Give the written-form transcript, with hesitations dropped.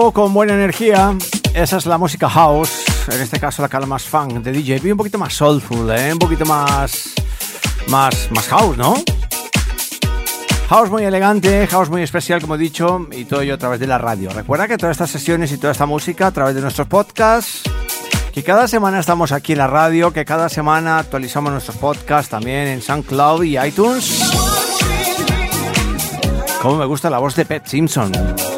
Con buena energía, esa es la música house, en este caso la cara más funk de DJ, un poquito más soulful, un poquito más house, ¿no? House muy elegante, house muy especial, como he dicho, y todo ello a través de la radio. Recuerda que todas estas sesiones y toda esta música a través de nuestros podcasts, que cada semana estamos aquí en la radio, que cada semana actualizamos nuestros podcasts también en SoundCloud y iTunes. Como me gusta la voz de Pete Simpson.